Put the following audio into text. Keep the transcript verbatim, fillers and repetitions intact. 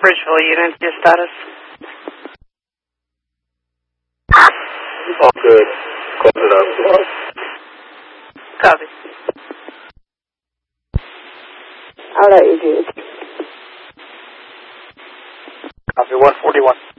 Bridgeville unit, your status? All good. Close it up. Copy. I'll let you do it. Copy one forty-one.